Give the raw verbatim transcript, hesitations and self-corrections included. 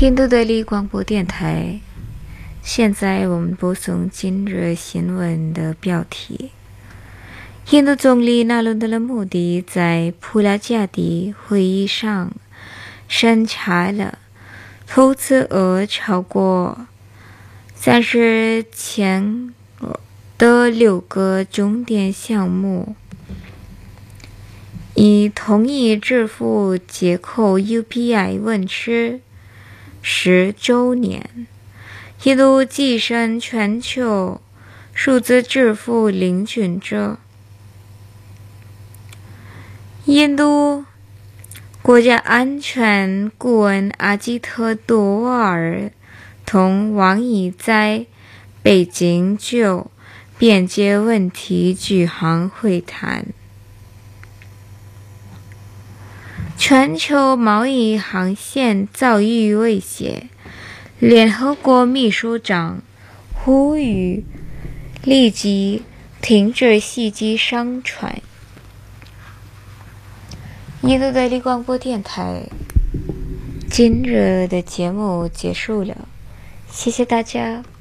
印度德里广播电台，现在我们播送今日新闻的标题。印度总理纳伦德拉莫迪在普拉加迪会议上审查了投资额超过三十千的六个重点项目，以同意支付接口 U P I 问世十周年，印度跻身全球数字支付领军者。印度国家安全顾问阿吉特多瓦尔同王毅在北京就边界问题举行会谈。全球贸易航线遭遇威胁，联合国秘书长呼吁立即停止袭击商船。印度德里广播电台今日的节目结束了，谢谢大家。